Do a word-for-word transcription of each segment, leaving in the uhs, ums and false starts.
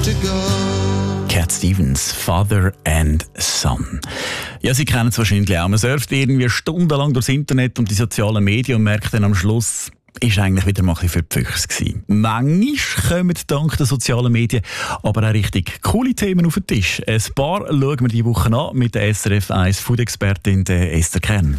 to go. Cat Stevens, Father and Son. Ja, Sie kennen es wahrscheinlich auch. Man surft irgendwie stundenlang durchs Internet und die sozialen Medien und merkt dann am Schluss, ist eigentlich wieder mal ein bisschen für die Füchse gewesen. Manchmal kommen dank der sozialen Medien aber auch richtig coole Themen auf den Tisch. Ein paar schauen wir diese Woche an mit der S R F eins Food-Expertin Esther Kern.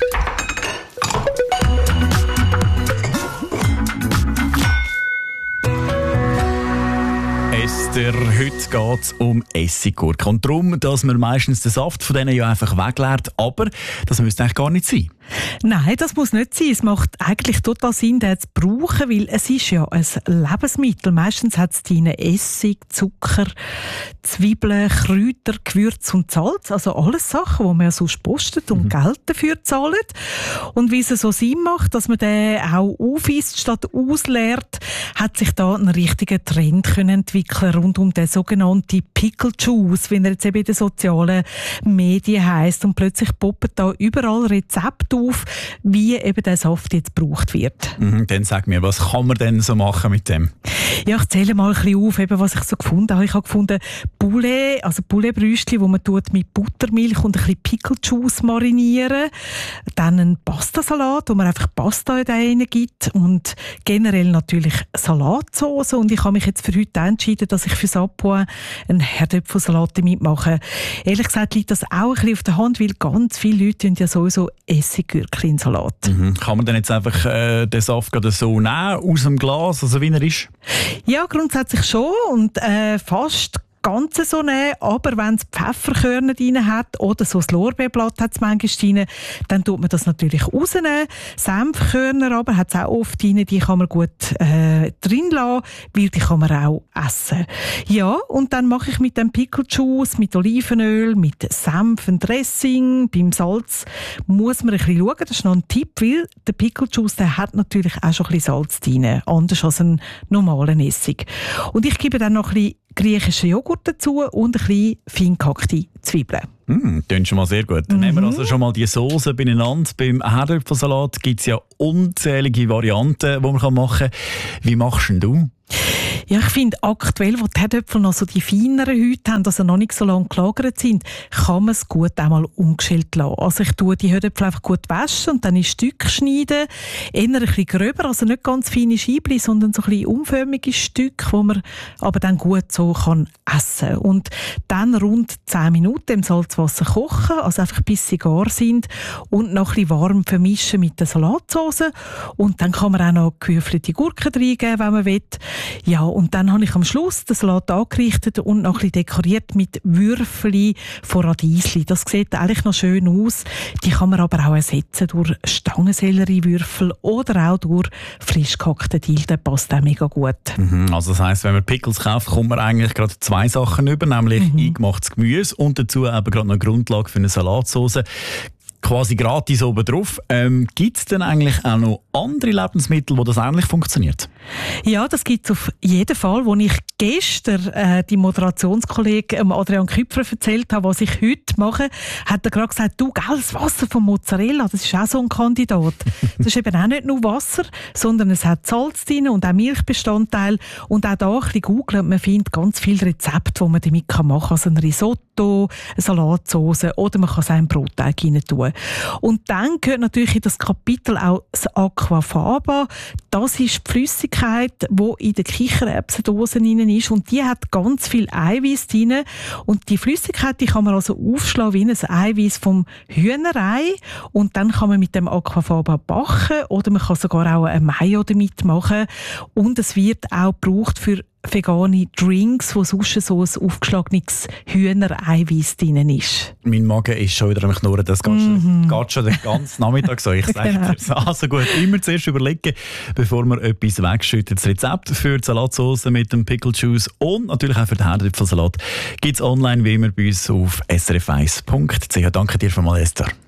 Esther, heute geht es um Essiggurken. Und darum, dass man meistens den Saft von denen ja einfach wegleert. Aber das müsste eigentlich gar nicht sein. Nein, das muss nicht sein. Es macht eigentlich total Sinn, den zu brauchen, weil es ist ja ein Lebensmittel. Meistens hat es drin Essig, Zucker, Zwiebeln, Kräuter, Gewürz und Salz. Also alles Sachen, die man ja sonst postet und mhm. Geld dafür zahlt. Und wie es so Sinn macht, dass man den auch aufisst statt ausleert, hat sich da ein richtiger Trend können entwickeln rund um den sogenannten Pickle Juice, wie er jetzt eben in den sozialen Medien heisst. Und plötzlich poppen da überall Rezepte auf, wie eben der Saft jetzt gebraucht wird. Mhm, dann sag mir, was kann man denn so machen mit dem? Ja, ich zähle mal ein bisschen auf, eben, was ich so gefunden habe. Ich habe gefunden, Poulet, also Poulet-Brüstchen, wo man tut mit Buttermilch und ein bisschen Pickle-Juice marinieren. Dann ein Pastasalat, wo man einfach Pasta da rein gibt. Und generell natürlich Salatsauce. Und ich habe mich jetzt für heute entschieden, dass ich für Sapoin einen Herdöpfelsalat mitmache. Ehrlich gesagt liegt das auch ein bisschen auf der Hand, weil ganz viele Leute ja sowieso Essiggurken in Salat. Mhm. Kann man dann jetzt einfach äh, den Saft gerade so nehmen, aus dem Glas, also wie er ist? Ja, grundsätzlich schon und äh, fast Ganze so nehmen, aber wenn es Pfefferkörner drin hat oder so das Lorbeerblatt hat es manchmal drin, dann tut man das natürlich rausnehmen. Senfkörner aber hat es auch oft drin, die kann man gut äh, drin lassen, weil die kann man auch essen. Ja, und dann mache ich mit dem Pickle Juice, mit Olivenöl, mit Senf ein Dressing. Beim Salz muss man ein bisschen schauen, das ist noch ein Tipp, weil der Pickle Juice, der hat natürlich auch schon ein bisschen Salz drin, anders als ein normalen Essig. Und ich gebe dann noch ein bisschen griechischen Joghurt dazu und ein bisschen fein gehackte Zwiebeln. Mm, klingt schon mal sehr gut. Dann mhm. nehmen wir also schon mal die Soße beieinander. Beim Herdöpfelsalat gibt es ja unzählige Varianten, die man machen kann. Wie machst denn du? Ja, ich finde aktuell, wo die Herdöpfel noch so die feineren Häute haben, also noch nicht so lange gelagert sind, kann man es gut einmal umgeschält lassen. Also ich tue die Herdöpfel einfach gut waschen und dann in Stücke schneiden. Eher ein bisschen gröber, also nicht ganz feine Scheibchen, sondern so ein bisschen umförmige Stücke, die man aber dann gut so kann essen. Und dann rund zehn Minuten im Salzwasser kochen, also einfach bis sie gar sind und noch ein bisschen warm vermischen mit der Salatsauce. Und dann kann man auch noch gewürfelte Gurken reingeben, wenn man will. Ja, und dann habe ich am Schluss den Salat angerichtet und noch ein bisschen dekoriert mit Würfeln von Radiesli. Das sieht eigentlich noch schön aus. Die kann man aber auch ersetzen durch Stangensellerie-Würfel oder auch durch frisch gehackte Dill. Das passt auch mega gut. Mhm, also das heisst, wenn man Pickles kauft, kommt man eigentlich gerade zwei Sachen über, nämlich mhm. eingemachtes Gemüse und dazu eben gerade eine Grundlage für eine Salatsauce. Quasi gratis oben drauf. Ähm, gibt es denn eigentlich auch noch andere Lebensmittel, wo das ähnlich funktioniert? Ja, das gibt es auf jeden Fall. Als ich gestern äh, die Moderationskollege Adrian Küpfer erzählt habe, was ich heute mache, hat er gerade gesagt, du, gell, das Wasser von Mozzarella, das ist auch so ein Kandidat. Das ist eben auch nicht nur Wasser, sondern es hat Salz drin und auch Milchbestandteil. Und auch da ein bisschen googeln, man findet ganz viele Rezepte, die man damit machen kann. Also ein Risotto, eine Salatsauce oder man kann es auch in Brotteig rein tun. Und dann gehört natürlich in das Kapitel auch das Aquafaba. Das ist die Flüssigkeit, die in der Kichererbsendose drin ist. Und die hat ganz viel Eiweiß drin. Und die Flüssigkeit, die kann man also aufschlagen wie ein Eiweiß vom Hühnerei. Und dann kann man mit dem Aquafaba backen oder man kann sogar auch ein Mayo damit machen. Und es wird auch gebraucht für vegane Drinks, wo sonst so ein aufgeschlagenes Hühnereiweiß drin ist. Mein Magen ist schon wieder am Knurren, das geht, mm-hmm. schon, geht schon den ganzen Nachmittag so. Ich sage genau. dir, also gut, immer zuerst überlegen, bevor man etwas wegschüttet. Das Rezept für die Salatsauce mit dem Pickle Juice und natürlich auch für den Herdöpfelsalat gibt es online wie immer bei uns auf s r f eins punkt c h. Danke dir vielmals, Esther.